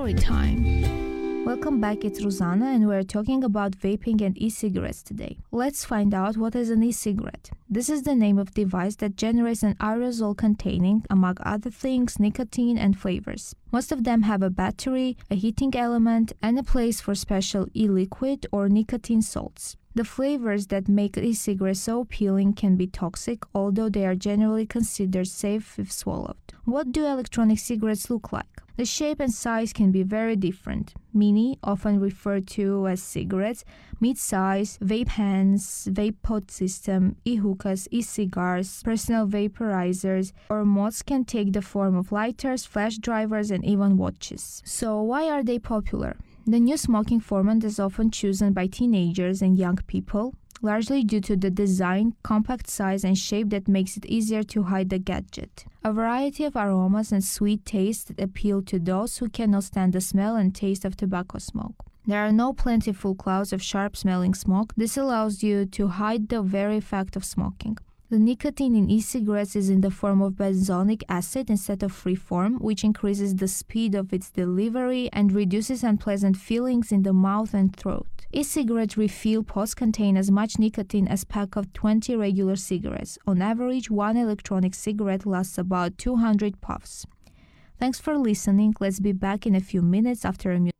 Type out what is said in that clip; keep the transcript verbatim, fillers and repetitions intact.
story time. Welcome back, it's Ruzana, and we're talking about vaping and e-cigarettes today. Let's find out what is an e-cigarette. This is the name of device that generates an aerosol containing, among other things, nicotine and flavors. Most of them have a battery, a heating element, and a place for special e-liquid or nicotine salts. The flavors that make e-cigarettes so appealing can be toxic, although they are generally considered safe if swallowed. What do electronic cigarettes look like? The shape and size can be very different. Mini, often referred to as cigarettes, mid-size, vape pens, vape pod system, e-hookahs, e-cigars, personal vaporizers, or mods can take the form of lighters, flash drivers, and even watches. So why are they popular? The new smoking format is often chosen by teenagers and young people, largely due to the design, compact size, and shape that makes it easier to hide the gadget. A variety of aromas and sweet tastes appeal to those who cannot stand the smell and taste of tobacco smoke. There are no plentiful clouds of sharp-smelling smoke. This allows you to hide the very fact of smoking. The nicotine in e-cigarettes is in the form of benzonic acid instead of free form, which increases the speed of its delivery and reduces unpleasant feelings in the mouth and throat. E-cigarette refill pods contain as much nicotine as a pack of twenty regular cigarettes. On average, one electronic cigarette lasts about two hundred puffs. Thanks for listening. Let's be back in a few minutes after a music.